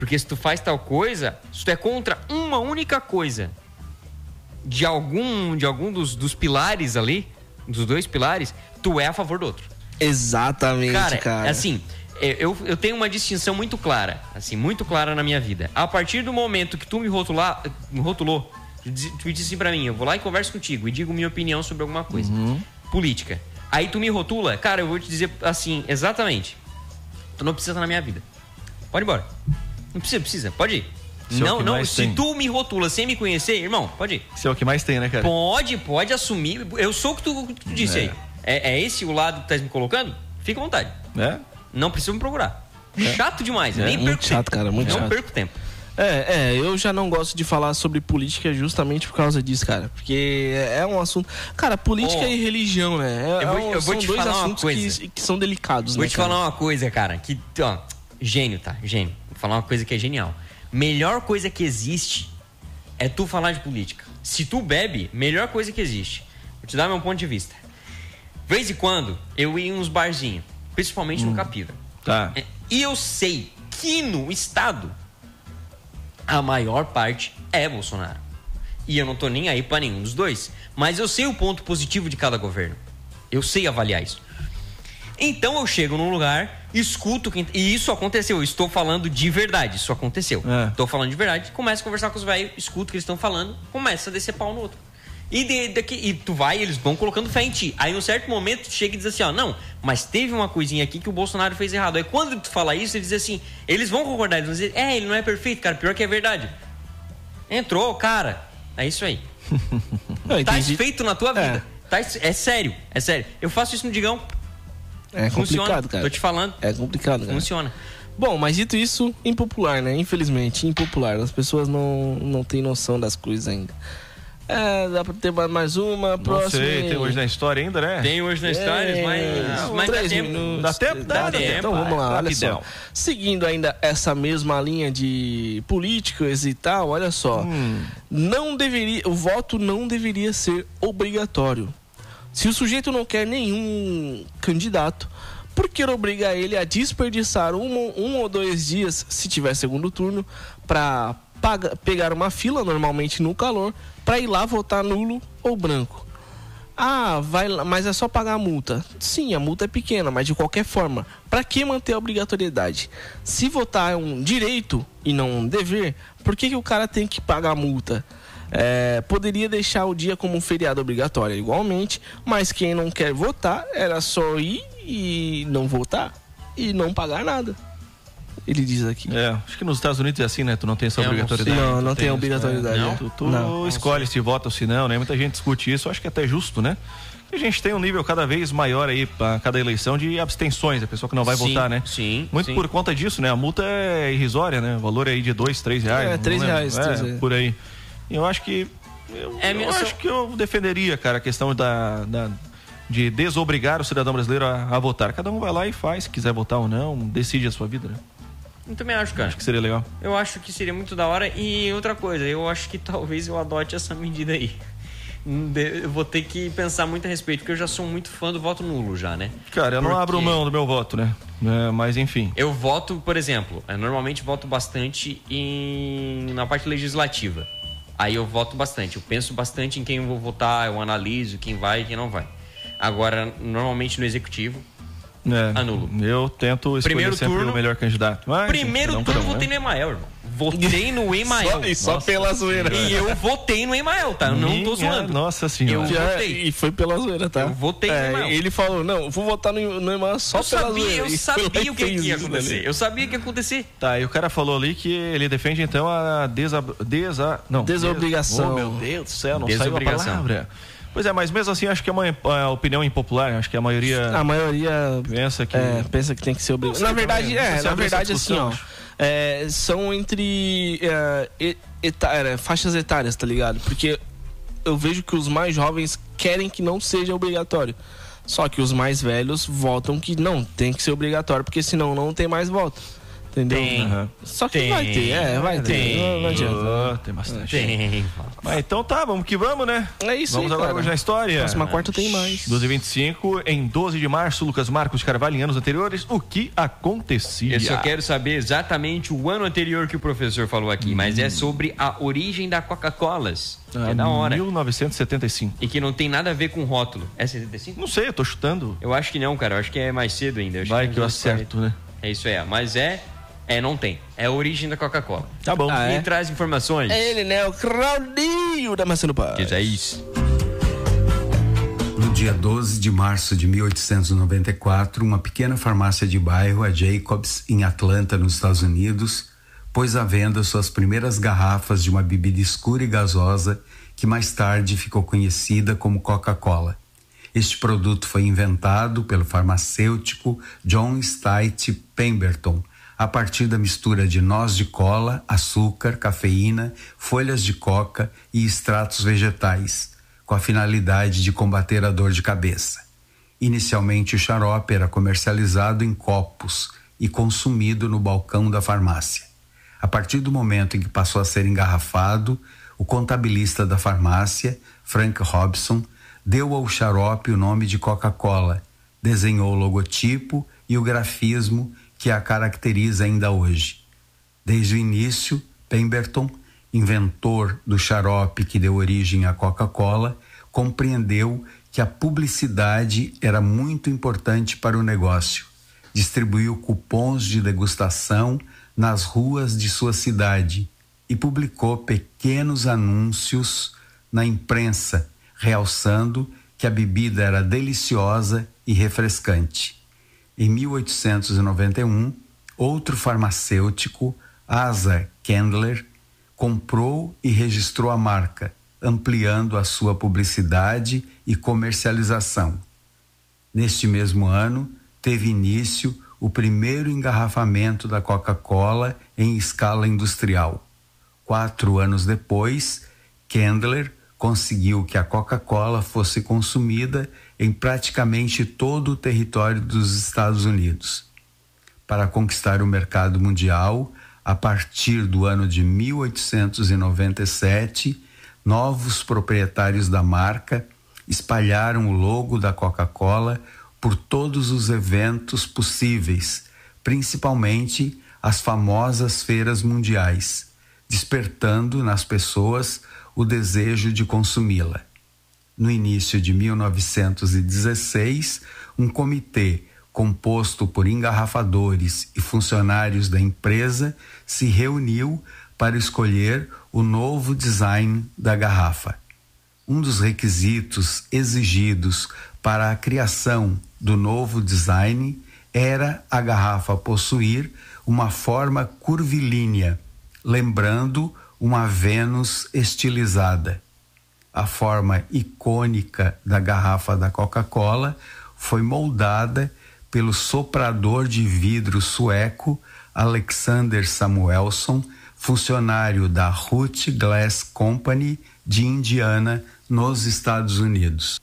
Porque se tu faz tal coisa, se tu é contra uma única coisa de algum dos pilares ali, dos 2 pilares, tu é a favor do outro. Exatamente, cara. Assim, eu tenho uma distinção muito clara, assim, muito clara na minha vida. A partir do momento que tu me rotulou, tu disse assim pra mim, eu vou lá e converso contigo e digo minha opinião sobre alguma coisa. Política. Aí tu me rotula, cara, eu vou te dizer assim, exatamente. Tu não precisa estar na minha vida. Pode ir embora. Não precisa, pode ir. Não, se tu me rotula sem me conhecer, irmão, pode ir. Isso é o que mais tem, né, cara? Pode assumir. Eu sou o que tu disse aí. É esse o lado que tu tá me colocando? Fica à vontade. Não precisa me procurar. Chato demais. Nem perco muito chato, tempo. Cara, muito chato. Não perco tempo. Eu já não gosto de falar sobre política justamente por causa disso, cara. Porque é um assunto... Cara, política e religião, né? Eu vou te são 2 falar assuntos uma coisa. que são delicados, Vou te falar uma coisa, cara. Que, ó, gênio, tá? Gênio. Vou falar uma coisa que é genial. Melhor coisa que existe é tu falar de política. Se tu bebe, melhor coisa que existe. Vou te dar meu ponto de vista. De vez em quando, eu ia em uns barzinhos. Principalmente no Capira. Tá. E eu sei que no estado a maior parte é Bolsonaro. E eu não tô nem aí pra nenhum dos dois. Mas eu sei o ponto positivo de cada governo. Eu sei avaliar isso. Então eu chego num lugar, escuto e isso aconteceu, eu estou falando de verdade, isso aconteceu. Estou falando de verdade, começo a conversar com os velhos, escuto o que eles estão falando, começa a descer pau no outro. E tu vai, eles vão colocando fé em ti. Aí, num certo momento, tu chega e diz assim, ó, não, mas teve uma coisinha aqui que o Bolsonaro fez errado. Aí, quando tu fala isso, eles dizem assim, eles vão concordar, eles vão dizer, ele não é perfeito, cara, pior que é verdade. Entrou, cara, é isso aí. Tá feito na tua vida. É sério. Eu faço isso no Digão. É complicado, funciona, cara. Tô te falando. É complicado, cara. Funciona. Bom, mas dito isso, impopular, né? Infelizmente, impopular. As pessoas não têm noção das coisas ainda. Dá pra ter mais uma, próxima. Não sei, tem hoje na história ainda, né? Tem hoje na história, mas 3 minutos. Dá tempo? Dá tempo. Então vamos lá, olha só. Seguindo ainda essa mesma linha de políticos e tal, olha só. O voto não deveria ser obrigatório. Se o sujeito não quer nenhum candidato, por que obrigar ele a desperdiçar um ou 2 dias, se tiver segundo turno, para pegar uma fila, normalmente no calor, para ir lá votar nulo ou branco? Mas é só pagar a multa. Sim, a multa é pequena, mas de qualquer forma, para que manter a obrigatoriedade? Se votar é um direito e não um dever, por que o cara tem que pagar a multa? Poderia deixar o dia como um feriado obrigatório igualmente, mas quem não quer votar era só ir e não votar e não pagar nada. Ele diz aqui. Acho que nos Estados Unidos é assim, né? Tu não tem essa obrigatoriedade. Não tem obrigatoriedade. Tu escolhe se vota ou se não, né? Muita gente discute isso, acho que é até justo, né? E a gente tem um nível cada vez maior aí para cada eleição de abstenções, a pesa que não vai votar, né? Sim. Muito por conta disso, né? A multa é irrisória, né? O valor é aí de R$2, R$3. R$3. Por aí. Eu acho que acho que eu defenderia, cara, a questão de desobrigar o cidadão brasileiro a votar. Cada um vai lá e faz, se quiser votar ou não, decide a sua vida, né? Eu também acho, cara. Acho que seria legal. Eu acho que seria muito da hora. E outra coisa, eu acho que talvez eu adote essa medida aí. Eu vou ter que pensar muito a respeito, porque eu já sou muito fã do voto nulo já, né? Cara, eu não abro mão do meu voto, né? Mas enfim. Eu voto, por exemplo, normalmente voto bastante na parte legislativa. Aí eu voto bastante, eu penso bastante em quem eu vou votar, eu analiso quem vai e quem não vai. Agora, normalmente no executivo, anulo. Eu tento escolher sempre o melhor candidato. Mas, primeiro turno, votei no Emael, irmão. Votei no Emael. Só pela zoeira. E eu votei no Emael, tá? Eu não tô zoando. Nossa senhora. Eu votei. E foi pela zoeira, tá? Eu votei no Emael. Ele falou, não, eu vou votar no Emael só pela zoeira. Eu sabia o que ia acontecer. Eu sabia que ia acontecer. Tá, e o cara falou ali que ele defende então a desobrigação. Oh, meu Deus do céu, não saiu a palavra. Pois é, mas mesmo assim acho que é uma opinião impopular. Acho que a maioria pensa que tem que ser obrigado. Na verdade assim, ó, são entre faixas etárias, tá ligado? Porque eu vejo que os mais jovens querem que não seja obrigatório. Só que os mais velhos votam que não, tem que ser obrigatório, porque senão não tem mais voto. Entendeu? Tem. Só que vai ter, vai ter. Não adianta. Tem bastante. Tem. Mas então tá, vamos que vamos, né? É isso vamos aí, agora cara. hoje na história. Próxima quarta tem mais. 12h25, em 12 de março, Lucas Marcos Carvalho, em anos anteriores, o que acontecia? Eu só quero saber exatamente o ano anterior que o professor falou aqui, mas é sobre a origem da Coca-Colas. Que é da hora. 1975. E que não tem nada a ver com rótulo. É 75? Não sei, eu tô chutando. Eu acho que não, cara. Eu acho que é mais cedo ainda. Vai que eu acerto, né? É isso aí. Mas não tem. É a origem da Coca-Cola. Tá bom. Quem traz informações? É ele, né? O Claudinho da Marcelo Paz. Que é isso. No dia 12 de março de 1894, uma pequena farmácia de bairro, a Jacobs, em Atlanta, nos Estados Unidos, pôs à venda suas primeiras garrafas de uma bebida escura e gasosa que mais tarde ficou conhecida como Coca-Cola. Este produto foi inventado pelo farmacêutico John Stight Pemberton a partir da mistura de noz de cola, açúcar, cafeína, folhas de coca e extratos vegetais, com a finalidade de combater a dor de cabeça. Inicialmente, o xarope era comercializado em copos e consumido no balcão da farmácia. A partir do momento em que passou a ser engarrafado, o contabilista da farmácia, Frank Robson, deu ao xarope o nome de Coca-Cola, desenhou o logotipo e o grafismo que a caracteriza ainda hoje. Desde o início, Pemberton, inventor do xarope que deu origem à Coca-Cola, compreendeu que a publicidade era muito importante para o negócio. Distribuiu cupons de degustação nas ruas de sua cidade e publicou pequenos anúncios na imprensa, realçando que a bebida era deliciosa e refrescante. Em 1891, outro farmacêutico, Asa Candler, comprou e registrou a marca, ampliando a sua publicidade e comercialização. Neste mesmo ano, teve início o primeiro engarrafamento da Coca-Cola em escala industrial. 4 anos depois, Candler conseguiu que a Coca-Cola fosse consumida em praticamente todo o território dos Estados Unidos. Para conquistar o mercado mundial, a partir do ano de 1897, novos proprietários da marca espalharam o logo da Coca-Cola por todos os eventos possíveis, principalmente as famosas feiras mundiais, despertando nas pessoas o desejo de consumi-la. No início de 1916, um comitê composto por engarrafadores e funcionários da empresa se reuniu para escolher o novo design da garrafa. Um dos requisitos exigidos para a criação do novo design era a garrafa possuir uma forma curvilínea, lembrando uma Vênus estilizada. A forma icônica da garrafa da Coca-Cola foi moldada pelo soprador de vidro sueco Alexander Samuelsson, funcionário da Ruth Glass Company de Indiana, nos Estados Unidos.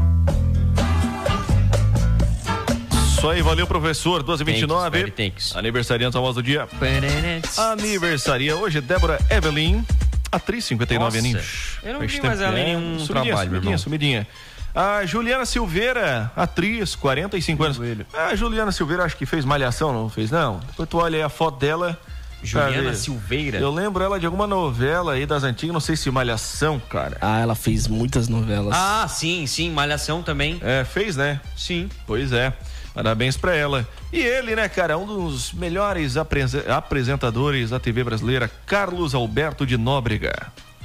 Isso aí, valeu, professor. 12h29. Aniversariante da voz do dia. Aniversaria hoje, Débora Evelyn, atriz, 59 aninhos. Eu não vi mais ela em nenhum trabalho, sumidinha. A Juliana Silveira, atriz, 45 anos. A Juliana Silveira, acho que fez Malhação, não fez, não? Depois tu olha aí a foto dela. Juliana Silveira? Eu lembro ela de alguma novela aí das antigas, não sei se Malhação, cara. Ela fez muitas novelas. Sim, Malhação também. Fez, né? Sim. Pois é. Parabéns pra ela. E ele, né, cara, um dos melhores apresentadores da TV brasileira, Carlos Alberto de Nóbrega.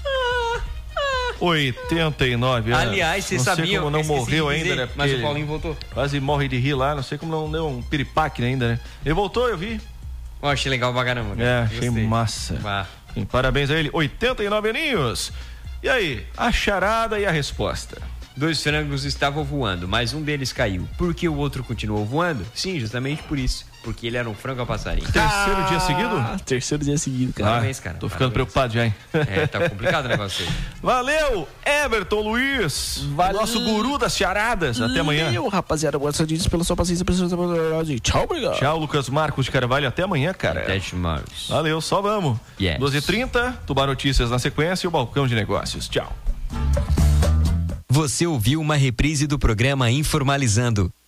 89 anos. Aliás, vocês sabiam... Não sei como não morreu ainda, né? Mas o Paulinho voltou. Quase morre de rir lá, não sei como não deu um piripaque ainda, né? Ele voltou, eu vi. Achei legal pra caramba. Achei massa. Parabéns a ele, 89 aninhos. E aí, a charada e a resposta? 2 frangos estavam voando, mas um deles caiu. Por que o outro continuou voando? Sim, justamente por isso. porque ele era um frango a passarinho. Terceiro dia seguido? Terceiro dia seguido, cara. Parabéns, cara. Tô ficando preocupado já, hein? Tá complicado o negócio aí. Valeu, Everton Luiz. Valeu. Nosso guru das charadas. Até amanhã. Valeu, rapaziada. Boa sorte pela sua paciência. Tchau, obrigado. Tchau, Lucas Marcos de Carvalho. Até amanhã, cara. Até mais. Valeu, só vamos. Yes. 12h30, Tubar Notícias na sequência e o Balcão de Negócios. Tchau. Você ouviu uma reprise do programa Informalizando.